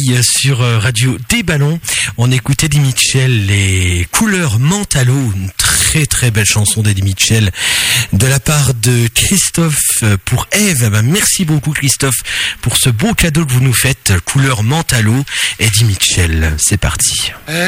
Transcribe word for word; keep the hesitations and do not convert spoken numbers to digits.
Soleil sur Radio des Ballons. On écoutait Eddie Mitchell, les couleurs Mentalo, une très très belle chanson d'Eddie Mitchell de la part de Christophe pour Eve. Ben, merci beaucoup Christophe pour ce beau cadeau que vous nous faites, couleurs Mentalo, Eddie Mitchell. C'est parti.